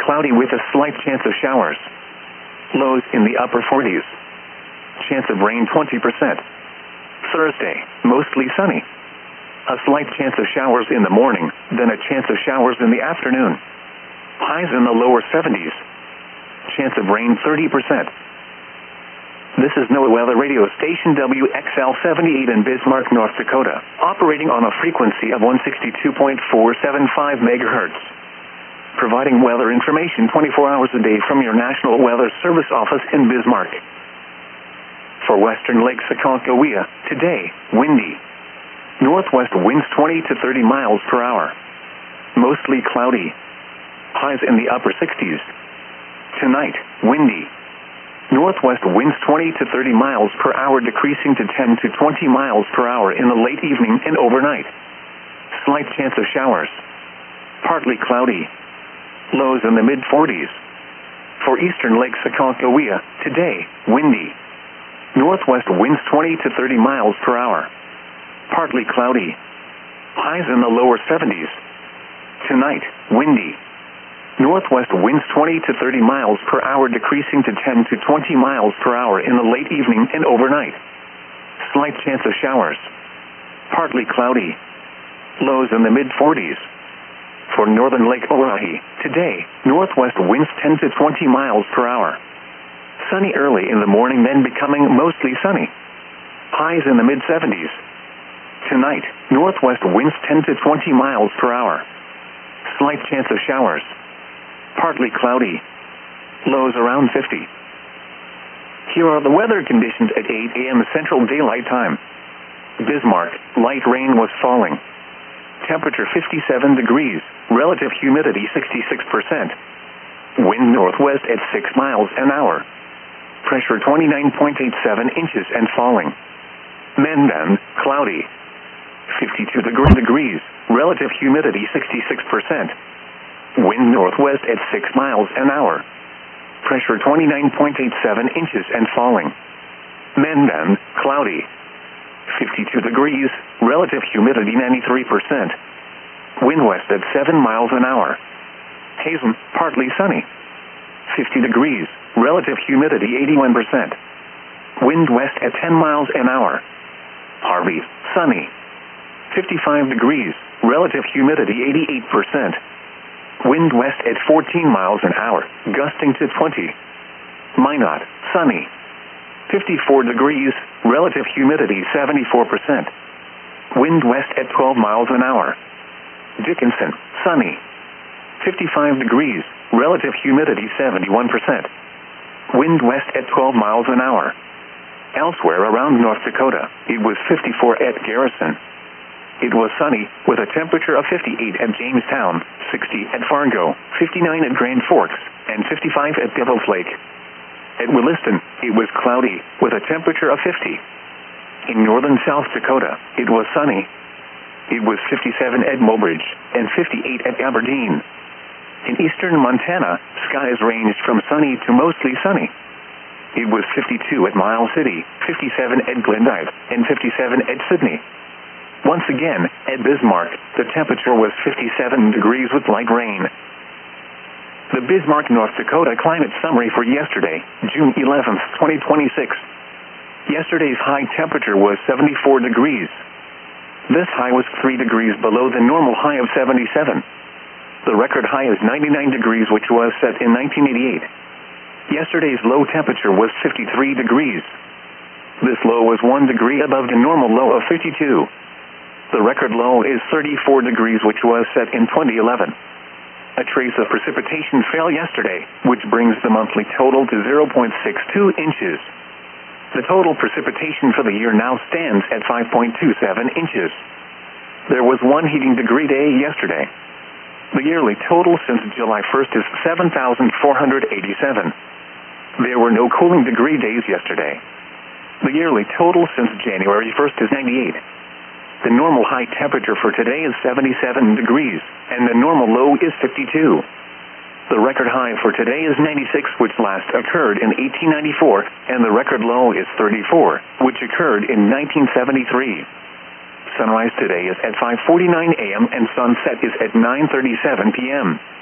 cloudy with a slight chance of showers. Lows in the upper 40s. Chance of rain 20%. Thursday, mostly sunny. A slight chance of showers in the morning, then a chance of showers in the afternoon. Highs in the lower 70s. Chance of rain 30%. This is NOAA Weather Radio Station WXL78 in Bismarck, North Dakota, operating on a frequency of 162.475 megahertz. Providing weather information 24 hours a day from your National Weather Service office in Bismarck. For western Lake Aconcagua, today, windy. Northwest winds 20 to 30 miles per hour. Mostly cloudy. Highs in the upper 60s. Tonight, windy. Northwest winds 20 to 30 miles per hour, decreasing to 10 to 20 miles per hour in the late evening and overnight. Slight chance of showers. Partly cloudy. Lows in the mid-40s. For eastern Lake Aconcagua, today, windy. Northwest winds 20 to 30 miles per hour. Partly cloudy. Highs in the lower 70s. Tonight, windy. Northwest winds 20 to 30 miles per hour, decreasing to 10 to 20 miles per hour in the late evening and overnight. Slight chance of showers. Partly cloudy. Lows in the mid-40s. For northern Lake Oahe, today, northwest winds 10 to 20 miles per hour. Sunny early in the morning, then becoming mostly sunny. Highs in the mid-70s. Tonight, northwest winds 10 to 20 miles per hour. Slight chance of showers. Partly cloudy. Lows around 50. Here are the weather conditions at 8 a.m. Central Daylight Time. Bismarck, light rain was falling. Temperature 57 degrees, relative humidity 66%. Wind northwest at 6 miles an hour. Pressure 29.87 inches and falling. Mandan, cloudy. 52 degrees, relative humidity 66%. Wind northwest at 6 miles an hour. Pressure 29.87 inches and falling. Mandan, cloudy. 52 degrees, relative humidity 93%. Wind west at 7 miles an hour. Hazen, partly sunny. 50 degrees, relative humidity 81%. Wind west at 10 miles an hour. Harvey, sunny. 55 degrees, relative humidity 88%. Wind west at 14 miles an hour, gusting to 20. Minot, sunny. 54 degrees, relative humidity 74%. Wind west at 12 miles an hour. Dickinson, sunny. 55 degrees, relative humidity 71%. Wind west at 12 miles an hour. Elsewhere around North Dakota, it was 54 at Garrison. It was sunny, with a temperature of 58 at Jamestown, 60 at Fargo, 59 at Grand Forks, and 55 at Devil's Lake. At Williston, it was cloudy, with a temperature of 50. In northern South Dakota, it was sunny. It was 57 at Mobridge, and 58 at Aberdeen. In eastern Montana, skies ranged from sunny to mostly sunny. It was 52 at Miles City, 57 at Glendive, and 57 at Sydney. Once again, at Bismarck, the temperature was 57 degrees with light rain. The Bismarck, North Dakota climate summary for yesterday, June 11th, 2026. Yesterday's high temperature was 74 degrees. This high was 3 degrees below the normal high of 77. The record high is 99 degrees, which was set in 1988. Yesterday's low temperature was 53 degrees. This low was 1 degree above the normal low of 52. The record low is 34 degrees, which was set in 2011. A trace of precipitation fell yesterday, which brings the monthly total to 0.62 inches. The total precipitation for the year now stands at 5.27 inches. There was 1 heating degree day yesterday. The yearly total since July 1st is 7,487. There were no cooling degree days yesterday. The yearly total since January 1st is 98. The normal high temperature for today is 77 degrees, and the normal low is 52. The record high for today is 96, which last occurred in 1894, and the record low is 34, which occurred in 1973. Sunrise today is at 5:49 a.m. and sunset is at 9:37 p.m.